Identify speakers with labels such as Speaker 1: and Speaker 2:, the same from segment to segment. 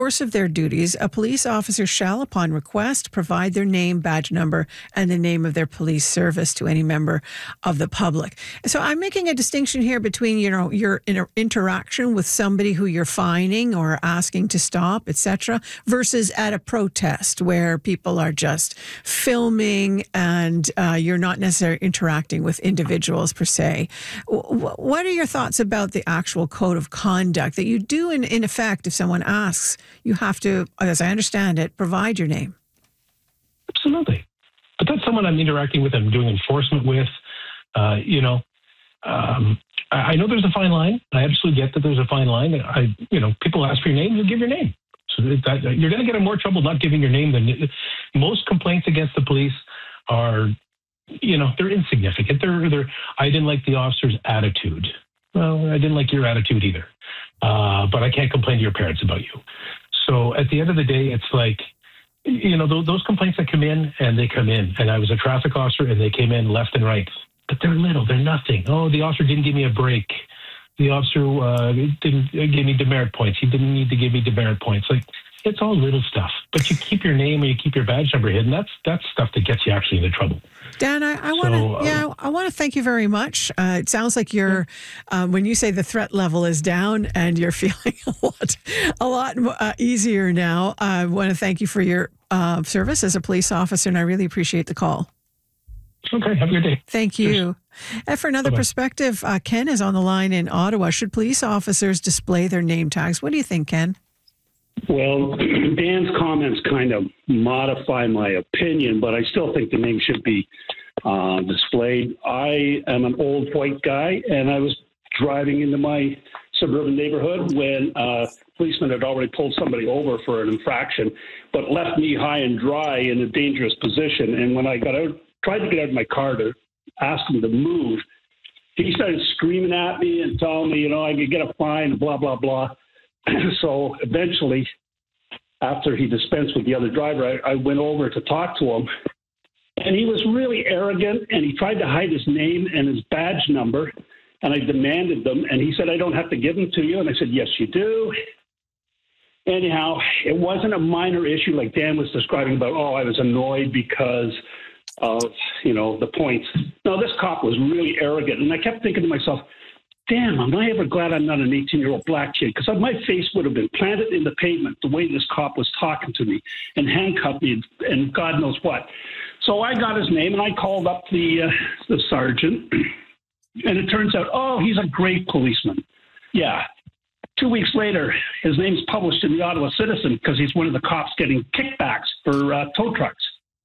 Speaker 1: course of their duties, a police officer shall, upon request, provide their name, badge number, and the name of their police service to any member of the public. So I'm making a distinction here between, your interaction with somebody who you're fining or asking to stop, etc., versus at a protest where people are just filming and you're not necessarily interacting with individuals per se. What are your thoughts about the actual code of conduct that you do in effect if someone asks? You have to, as I understand it, provide your name.
Speaker 2: Absolutely. But that's someone I'm interacting with, I'm doing enforcement with. I know there's a fine line. I absolutely get that there's a fine line. People ask for your name, you give your name. So you're going to get in more trouble not giving your name than most complaints against the police are, they're insignificant. I didn't like the officer's attitude. Well, I didn't like your attitude either. But I can't complain to your parents about you. So at the end of the day, it's like, those complaints that come in, and I was a traffic officer and they came in left and right, but they're little, they're nothing. Oh, the officer didn't give me a break. The officer didn't give me demerit points. He didn't need to give me demerit points. Like, it's all little stuff, but you keep your name or you keep your badge number hidden. That's stuff that gets you actually into trouble. Dan, I want to thank you very much. It sounds like you're, when you say the threat level is down and you're feeling a lot easier now. I want to thank you for your service as a police officer, and I really appreciate the call. Okay, have a good day. Thank you. Cheers. And for another perspective, Ken is on the line in Ottawa. Should police officers display their name tags? What do you think, Ken?
Speaker 3: Well, Dan's comments kind of modify my opinion, but I still think the name should be displayed. I am an old white guy, and I was driving into my suburban neighborhood when a policeman had already pulled somebody over for an infraction, but left me high and dry in a dangerous position. And when I tried to get out of my car to ask him to move, he started screaming at me and telling me, I could get a fine, blah, blah, blah. So eventually, after he dispensed with the other driver, I went over to talk to him. And he was really arrogant, and he tried to hide his name and his badge number. And I demanded them, and he said, I don't have to give them to you. And I said, yes, you do. Anyhow, it wasn't a minor issue like Dan was describing about, I was annoyed because of, the points. No, this cop was really arrogant. And I kept thinking to myself, damn, am I ever glad I'm not an 18-year-old black kid? Because my face would have been planted in the pavement the way this cop was talking to me and handcuffed me and God knows what. So I got his name and I called up the sergeant. And it turns out, he's a great policeman. Yeah. 2 weeks later, his name's published in the Ottawa Citizen because he's one of the cops getting kickbacks for tow trucks.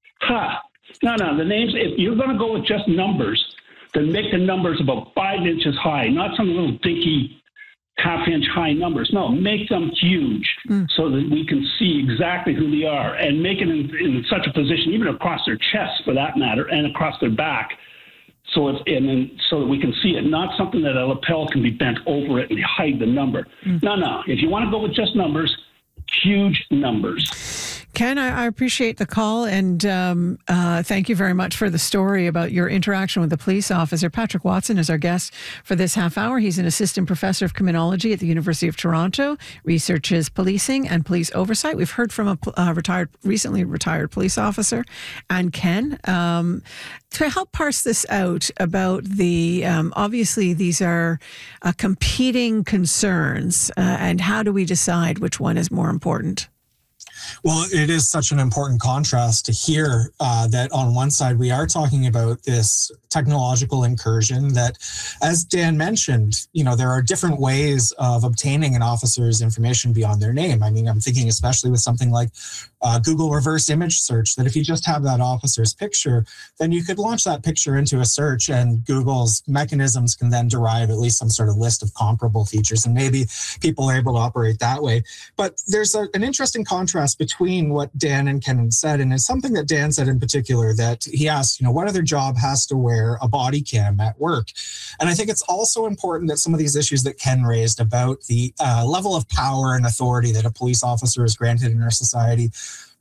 Speaker 3: No, the names, if you're going to go with just numbers, then make the numbers about 5 inches high, not some little dinky half-inch high numbers. No, make them huge so that we can see exactly who they are, and make it in such a position, even across their chests for that matter, and across their back, so that we can see it, not something that a lapel can be bent over it and hide the number. No. If you want to go with just numbers, huge numbers.
Speaker 1: Ken, I appreciate the call, and thank you very much for the story about your interaction with the police officer. Patrick Watson is our guest for this half hour. He's an assistant professor of criminology at the University of Toronto, researches policing and police oversight. We've heard from a recently retired police officer. And Ken, to help parse this out about the, obviously these are competing concerns, and how do we decide which one is more important?
Speaker 4: Well, it is such an important contrast to hear that on one side we are talking about this technological incursion that, as Dan mentioned, there are different ways of obtaining an officer's information beyond their name. I mean, I'm thinking especially with something like Google reverse image search, that if you just have that officer's picture, then you could launch that picture into a search and Google's mechanisms can then derive at least some sort of list of comparable features, and maybe people are able to operate that way. But there's an interesting contrast between what Dan and Ken said, and it's something that Dan said in particular, that he asked, what other job has to wear a body cam at work? And I think it's also important that some of these issues that Ken raised about the level of power and authority that a police officer is granted in our society,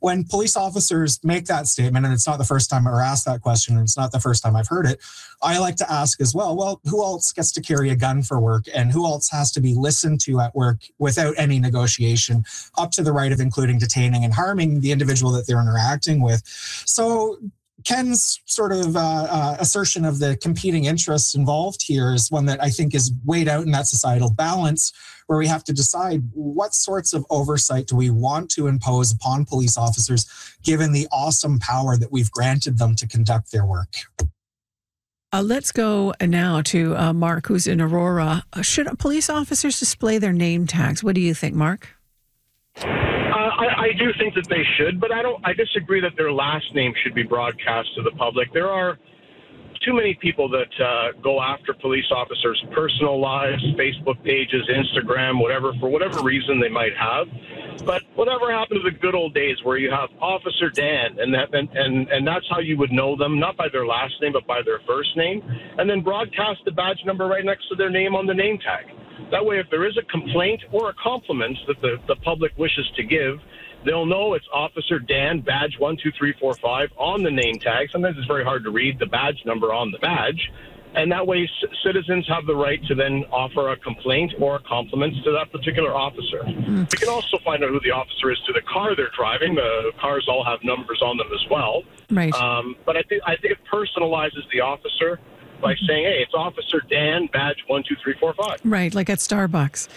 Speaker 4: when police officers make that statement, and it's not the first time I were asked that question, and it's not the first time I've heard it, I like to ask as well, who else gets to carry a gun for work, and who else has to be listened to at work without any negotiation, up to the right of including detaining and harming the individual that they're interacting with? So Ken's sort of assertion of the competing interests involved here is one that I think is weighed out in that societal balance, where we have to decide what sorts of oversight do we want to impose upon police officers, given the awesome power that we've granted them to conduct their work.
Speaker 1: Let's go now to Mark, who's in Aurora. Should police officers display their name tags? What do you think, Mark?
Speaker 5: I do think that they should, but I disagree that their last name should be broadcast to the public. There are too many people that go after police officers' personal lives, Facebook pages, Instagram, whatever, for whatever reason they might have. But whatever happened to the good old days where you have Officer Dan, and that's how you would know them, not by their last name, but by their first name, and then broadcast the badge number right next to their name on the name tag. That way, if there is a complaint or a compliment that the public wishes to give, they'll know it's Officer Dan, badge 12345 on the name tag. Sometimes it's very hard to read the badge number on the badge. And that way, citizens have the right to then offer a complaint or a compliment to that particular officer. We can also find out who the officer is to the car they're driving. The cars all have numbers on them as well.
Speaker 1: Right.
Speaker 5: But I think it personalizes the officer by saying, hey, it's Officer Dan, badge 12345.
Speaker 1: Right, like at Starbucks.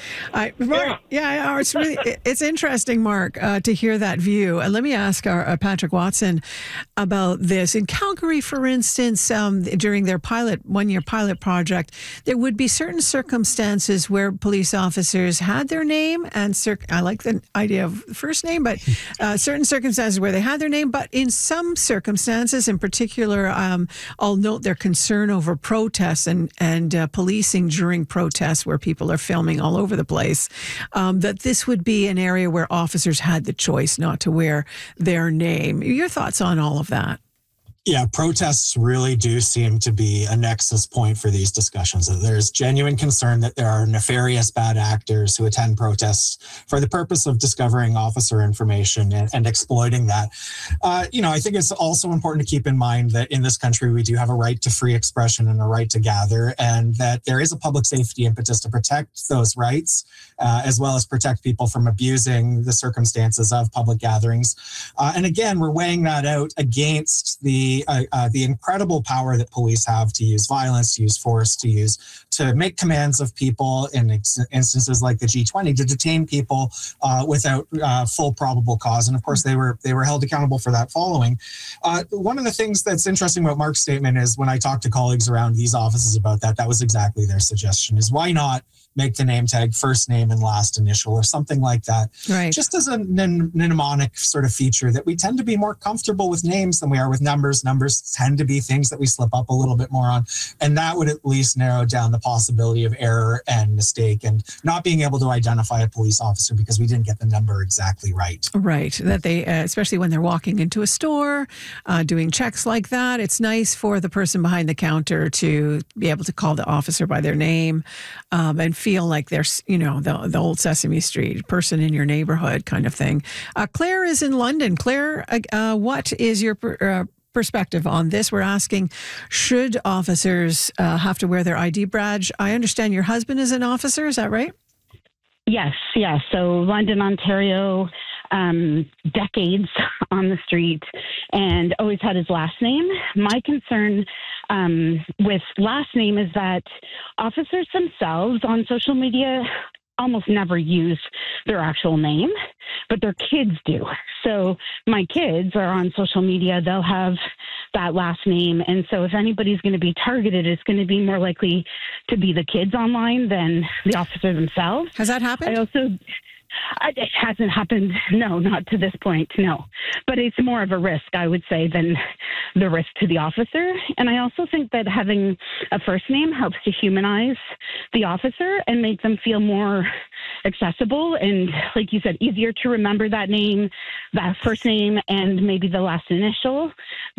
Speaker 1: It's really it's interesting, Mark, to hear that view. Let me ask our Patrick Watson about this. In Calgary, for instance, during their one-year pilot project, there would be certain circumstances where police officers had their name, and I like the idea of first name, but certain circumstances where they had their name, but in some circumstances, in particular, I'll note their concern over protests and policing during protests where people are filming all over the place, that this would be an area where officers had the choice not to wear their name. Your thoughts on all of that?
Speaker 4: Yeah, protests really do seem to be a nexus point for these discussions. There's genuine concern that there are nefarious bad actors who attend protests for the purpose of discovering officer information and exploiting that. I think it's also important to keep in mind that in this country, we do have a right to free expression and a right to gather, and that there is a public safety impetus to protect those rights, as well as protect people from abusing the circumstances of public gatherings. And again, we're weighing that out against the incredible power that police have to use violence, to use force, to make commands of people in instances like the G20 to detain people without full probable cause. And of course, they were held accountable for that following. One of the things that's interesting about Mark's statement is when I talked to colleagues around these offices about that was exactly their suggestion, is why not make the name tag first name and last initial or something like that.
Speaker 1: Right.
Speaker 4: Just as a mnemonic sort of feature that we tend to be more comfortable with names than we are with numbers. Numbers tend to be things that we slip up a little bit more on. And that would at least narrow down the possibility of error and mistake and not being able to identify a police officer because we didn't get the number exactly right.
Speaker 1: Right. That they, especially when they're walking into a store, doing checks like that, it's nice for the person behind the counter to be able to call the officer by their name and feel like they're, the old Sesame Street person in your neighborhood kind of thing. Claire is in London. Claire, what is your perspective on this? We're asking, should officers have to wear their ID badge? I understand your husband is an officer. Is that right?
Speaker 6: Yes. So London, Ontario, decades on the street and always had his last name. My concern with last name is that officers themselves on social media almost never use their actual name, but their kids do. So my kids are on social media, they'll have that last name. And so if anybody's going to be targeted, it's going to be more likely to be the kids online than the officer themselves.
Speaker 1: Has that happened?
Speaker 6: It hasn't happened. No, not to this point. No, but it's more of a risk, I would say, than the risk to the officer. And I also think that having a first name helps to humanize the officer and make them feel more accessible. And like you said, easier to remember that name, that first name, and maybe the last initial.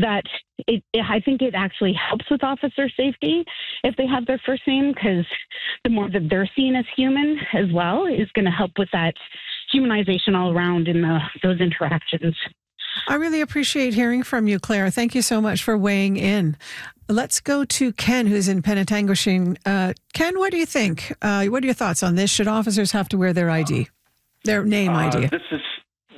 Speaker 6: I think it actually helps with officer safety if they have their first name, because the more that they're seen as human as well is going to help with that humanization all around in those interactions.
Speaker 1: I really appreciate hearing from you, Claire. Thank you so much for weighing in. Let's go to Ken, who's in Penetanguishene. Ken, what do you think? What are your thoughts on this? Should officers have to wear their ID, their name ID?
Speaker 7: This is